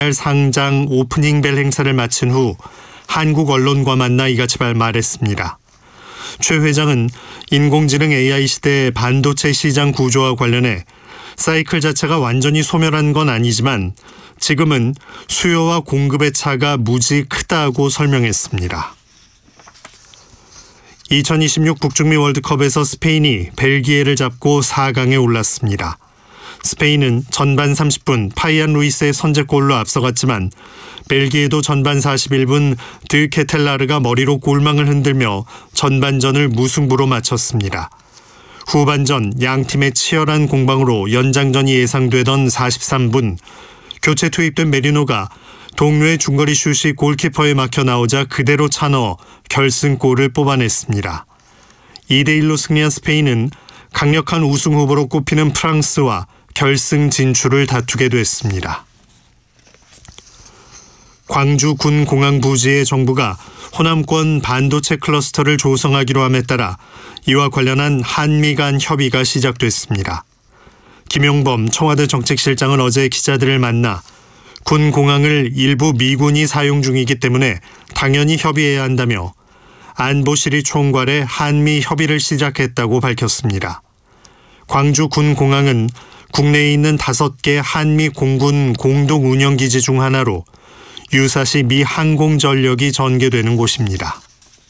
상장 오프닝 벨 행사를 마친 후 한국 언론과 만나 이같이 말했습니다. 최 회장은 인공지능 AI 시대의 반도체 시장 구조와 관련해 사이클 자체가 완전히 소멸한 건 아니지만 지금은 수요와 공급의 차가 무지 크다고 설명했습니다. 2026 북중미 월드컵에서 스페인이 벨기에를 잡고 4강에 올랐습니다. 스페인은 전반 30분 파이안 루이스의 선제골로 앞서갔지만 벨기에도 전반 41분 드 케텔라르가 머리로 골망을 흔들며 전반전을 무승부로 마쳤습니다. 후반전 양팀의 치열한 공방으로 연장전이 예상되던 43분 교체 투입된 메리노가 동료의 중거리 슛이 골키퍼에 막혀 나오자 그대로 차 넣어 결승골을 뽑아냈습니다. 2대1로 승리한 스페인은 강력한 우승 후보로 꼽히는 프랑스와 결승 진출을 다투게 됐습니다. 광주 군공항 부지의 정부가 호남권 반도체 클러스터를 조성하기로 함에 따라 이와 관련한 한미 간 협의가 시작됐습니다. 김용범 청와대 정책실장은 어제 기자들을 만나 군 공항을 일부 미군이 사용 중이기 때문에 당연히 협의해야 한다며 안보실이 총괄해 한미 협의를 시작했다고 밝혔습니다. 광주 군 공항은 국내에 있는 5개 한미 공군 공동 운영기지 중 하나로 유사시 미 항공전력이 전개되는 곳입니다.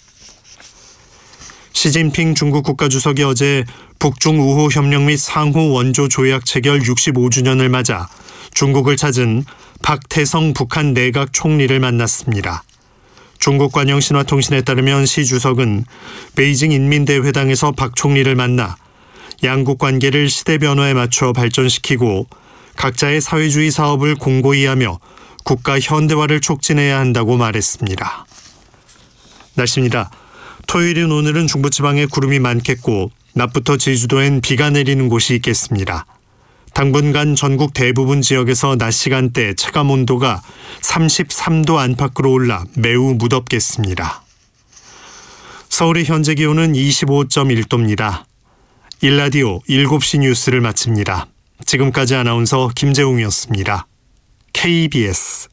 시진핑 중국 국가주석이 어제 북중 우호 협력 및 상호 원조 조약 체결 65주년을 맞아 중국을 찾은 박태성 북한 내각 총리를 만났습니다. 중국 관영 신화통신에 따르면 시 주석은 베이징 인민대회당에서 박 총리를 만나 양국 관계를 시대 변화에 맞춰 발전시키고 각자의 사회주의 사업을 공고히 하며 국가 현대화를 촉진해야 한다고 말했습니다. 날씨입니다. 토요일인 오늘은 중부지방에 구름이 많겠고 낮부터 제주도엔 비가 내리는 곳이 있겠습니다. 당분간 전국 대부분 지역에서 낮 시간대 체감 온도가 33도 안팎으로 올라 매우 무덥겠습니다. 서울의 현재 기온은 25.1도입니다. 일라디오 7시 뉴스를 마칩니다. 지금까지 아나운서 김재웅이었습니다. KBS